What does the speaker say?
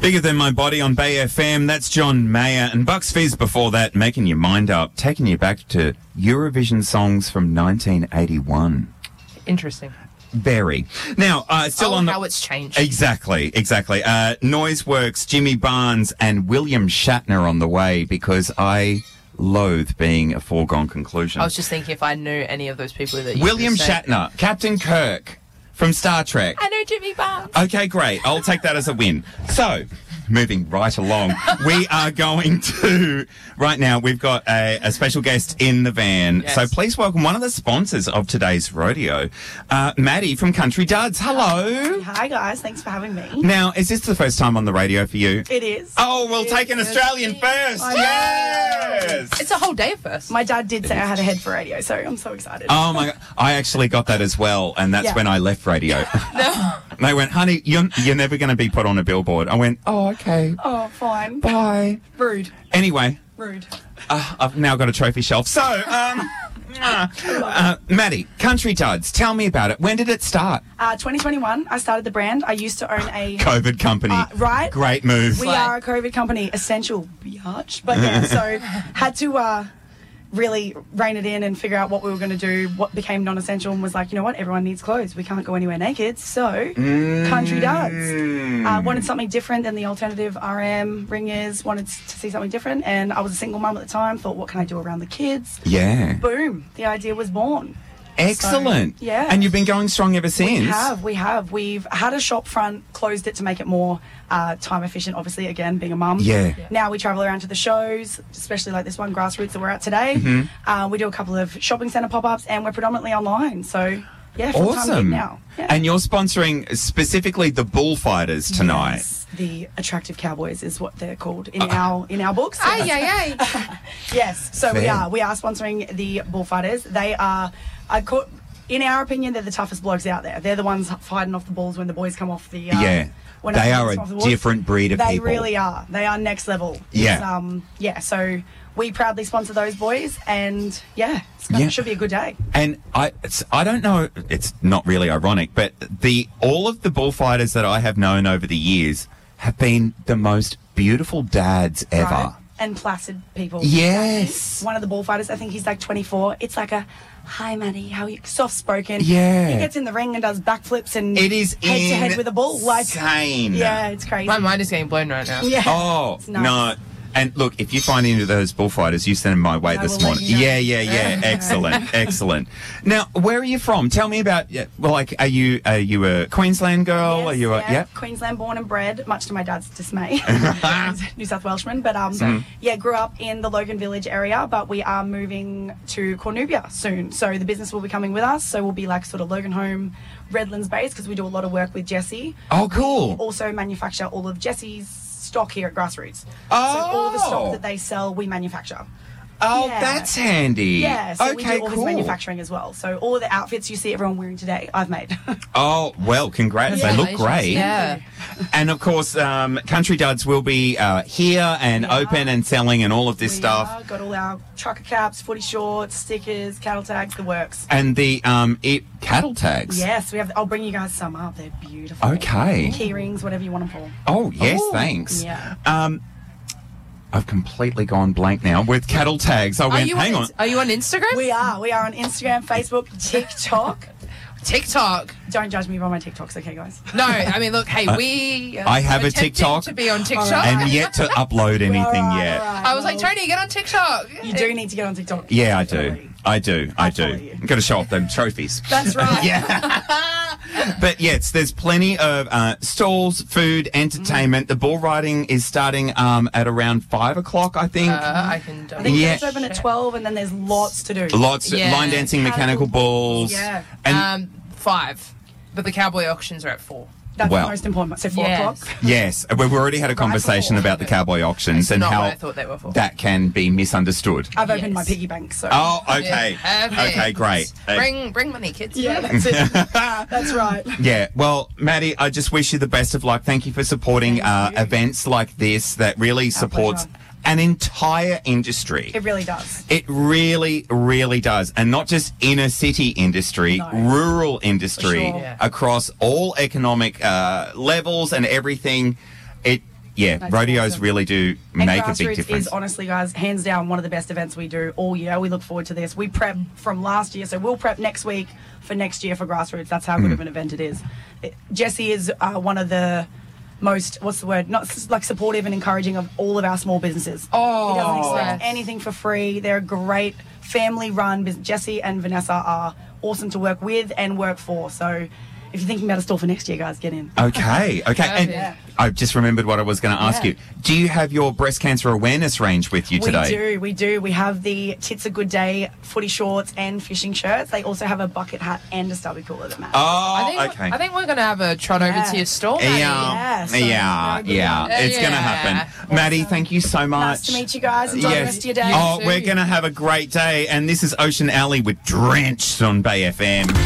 Bigger Than My Body on Bay FM. That's John Mayer. And Bucks Fizz before that, Making Your Mind Up, taking you back to Eurovision songs from 1981. Interesting. Very. Now, still on the... how it's changed. Exactly. Noiseworks, Jimmy Barnes and William Shatner on the way, because I loathe being a foregone conclusion. I was just thinking if I knew any of those people that you William just said. Shatner, Captain Kirk from Star Trek. I know Jimmy Barnes. Okay, great. I'll take that as a win. So, moving right along, we are going to... Right now, we've got a special guest in the van. Yes. So please welcome one of the sponsors of today's rodeo, Maddie from Country Duds. Hello. Hi guys, thanks for having me. Now, is this the first time on the radio for you? It is. Oh, we'll take an Australian first. Yes. It's a whole day first. My dad did say I had a head for radio, so I'm so excited. Oh my God. I actually got that as well, and that's Yeah. when I left radio. They went, honey, you're never going to be put on a billboard. I went, oh, okay. Oh, fine. Bye. Rude. Anyway, Rude. I've now got a trophy shelf. So, Maddie, Country Duds, tell me about it. When did it start? 2021, I started the brand. I used to own a... COVID company. Right? Great move. We are a COVID company, essential biatch. But yeah, so had to really rein it in and figure out what we were going to do, what became non-essential, and was like, you know what, everyone needs clothes. We can't go anywhere naked, so Country Duds. Wanted something different than the alternative RM ringers, wanted to see something different, and I was a single mum at the time, thought, what can I do around the kids? Yeah. Boom, the idea was born. Excellent. So, yeah. And you've been going strong ever since. We have. We've had a shop front, closed it to make it more time efficient, obviously, again, being a mum. Yeah. Now we travel around to the shows, especially like this one, Grassroots, that we're at today. We do a couple of shopping centre pop-ups, and we're predominantly online. So, yeah, full-time gig Awesome. now. Yeah. And you're sponsoring specifically the bullfighters tonight. Yes, the attractive cowboys is what they're called in our books. Aye. Yes, so Fair. we are sponsoring the bullfighters. They are, in our opinion, they're the toughest blokes out there. They're the ones fighting off the bulls when the boys come off the... Yeah. when They our are boys a come off the bulls. different breed of They people. really are. They are next level. Yeah. It's, so we proudly sponsor those boys, and yeah, it should be a good day. And I don't know, it's not really ironic, but all of the bullfighters that I have known over the years have been the most beautiful dads ever. Right? And placid people. Yes. One of the bullfighters, I think he's like 24. It's like a, hi, Maddie, how are you? Soft-spoken. Yeah. He gets in the ring and does backflips and It is head-to-head with a bull. Like, insane. yeah, it's crazy. My mind is getting blown right now. Yeah. Oh, It's nice. no. And look, if you find any of those bullfighters, you send them my way I this will let morning. you know. Yeah. Excellent. Now, where are you from? Tell me about, are you a Queensland girl? Yes, Are you Queensland born and bred, much to my dad's dismay. New South Welshman. But, grew up in the Logan Village area, but we are moving to Cornubia soon. So the business will be coming with us. So we'll be like sort of Logan Home, Redlands based, because we do a lot of work with Jesse. Oh, cool. We also manufacture all of Jesse's stock here at Grassroots. Oh. So all the stock that they sell, we manufacture. Oh, Yeah. that's handy. Yeah, so we okay, do all cool. his manufacturing as well. So all the outfits you see everyone wearing today, I've made. Oh, well, congrats. They look great. Yeah. And, of course, Country Duds will be here and We are. open and selling and all of this We stuff. are, got all our trucker caps, footy shorts, stickers, cattle tags, the works. And the cattle tags. Yes, we have. I'll bring you guys some up. They're beautiful. Okay. Key rings, whatever you want them for. Oh, yes, Oh, thanks. yeah. I've completely gone blank now with cattle tags. I went, hang on. Are you on Instagram? We are. We are on Instagram, Facebook, TikTok. TikTok. Don't judge me by my TikToks, okay, guys? No, I mean, look, hey, we... I have a attempting TikTok. to be on TikTok. And yet to upload anything All right, yet. all right. I was like, Tony, get on TikTok. You do need to get on TikTok. Yeah, I do. Definitely. I follow do. you. Got to show off them trophies. That's right. Yeah. But yes, there's plenty of stalls, food, entertainment. The bull riding is starting at around 5 o'clock, I think. I can... I think Yeah. it's open at 12, and then there's lots to do. Lots of Yeah. line dancing, mechanical bulls. Yeah. And 5. But the cowboy auctions are at 4. That's Well. the most important. So 4 Yes. o'clock. yes, we've already had a conversation Right. about the cowboy auctions and Not how what I thought they were for. that can be misunderstood. I've opened my Yes. piggy bank, so. Oh, okay. Yeah, perfect. Okay, great. Bring money, kids. Yeah, that's it. That's right. Yeah, well, Maddie, I just wish you the best of luck. Thank you for supporting Thank you. events like this that really supports pleasure. an entire industry. It really does. It really, really does. And not just inner city industry, No. rural industry, For sure. Yeah. across all economic levels and everything. yeah, That's rodeos awesome. really do And make a big Grassroots difference. is honestly, guys, hands down one of the best events we do all year. We look forward to this. We prep from last year, so we'll prep next week for next year for Grassroots. That's how good of an event it is. Jessie is one of the most, what's the word, not like supportive and encouraging of all of our small businesses. Oh, He doesn't expect yes. anything for free. They're a great family-run business. Jessie and Vanessa are awesome to work with and work for. So if you're thinking about a store for next year, guys, get in. Okay. And Yeah. I've just remembered what I was going to ask Yeah. you. Do you have your breast cancer awareness range with you today? We do. We have the Tits a Good Day footy shorts and fishing shirts. They also have a bucket hat and a stubby cooler that match. Oh, okay. I think we're going to have a trot over Yeah. to your store, Maddie. Yeah, so yeah. very good. It's going to Yeah. happen. Maddie, thank you so much. Nice to meet you guys. Enjoy the Yes. rest of your day. You Oh, too. we're going to have a great day. And this is Ocean Alley with Drenched on Bay FM.